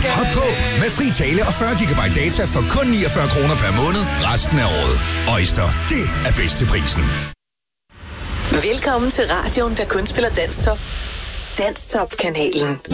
Hop på med fri tale og 40 GB data for kun 49 kroner per måned resten af året. Øjster, det er bedst til prisen. Velkommen til radioen, der kun spiller Danstop. Danstop-kanalen.